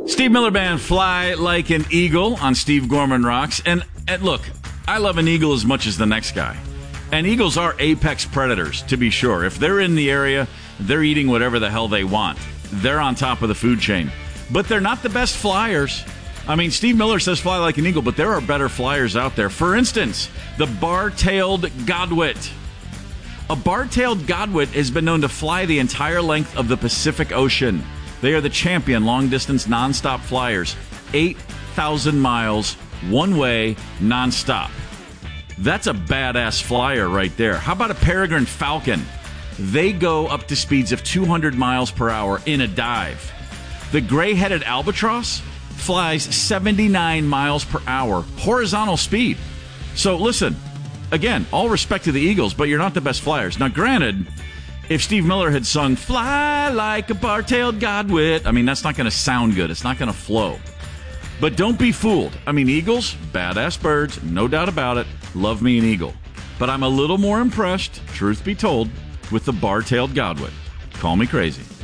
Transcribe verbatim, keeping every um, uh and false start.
Steve Miller Band, Fly Like an Eagle on Steve Gorman Rocks. And, and look, I love an eagle as much as the next guy. And eagles are apex predators, to be sure. If they're in the area, they're eating whatever the hell they want. They're on top of the food chain. But they're not the best flyers. I mean, Steve Miller says fly like an eagle, but there are better flyers out there. For instance, the bar-tailed godwit. A bar-tailed godwit has been known to fly the entire length of the Pacific Ocean. They are the champion long-distance nonstop flyers. eight thousand miles, one way, nonstop. That's a badass flyer right there. How about a peregrine falcon? They go up to speeds of two hundred miles per hour in a dive. The gray-headed albatross flies seventy-nine miles per hour, horizontal speed. So listen, again, all respect to the eagles, but you're not the best flyers. Now, granted, if Steve Miller had sung Fly Like a Bar-Tailed Godwit, I mean, that's not going to sound good. It's not going to flow. But don't be fooled. I mean, eagles, badass birds, no doubt about it. Love me an eagle. But I'm a little more impressed, truth be told, with the bar-tailed godwit. Call me crazy.